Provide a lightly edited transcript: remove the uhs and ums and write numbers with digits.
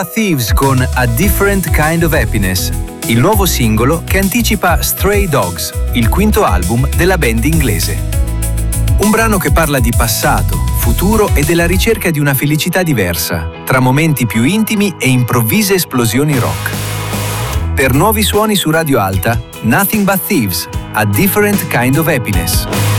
Thieves con A Different Kind of Happiness, il nuovo singolo che anticipa Stray Dogs, il quinto album della band inglese. Un brano che parla di passato, futuro e della ricerca di una felicità diversa, tra momenti più intimi e improvvise esplosioni rock. Per nuovi suoni su Radio Alta, Nothing But Thieves, A Different Kind of Happiness.